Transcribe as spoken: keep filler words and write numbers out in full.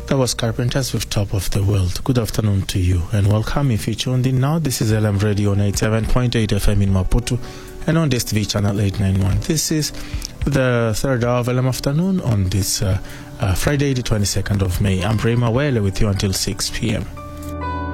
That was Carpenters with Top of the World. Good afternoon to you and welcome if you tuned in now. This is L M Radio on eighty-seven point eight F M in Maputo and on D S T V channel eight ninety-one. This is the third hour of L M Afternoon on this uh, uh, Friday the twenty-second of May. I'm Rema Wele with you until six p.m.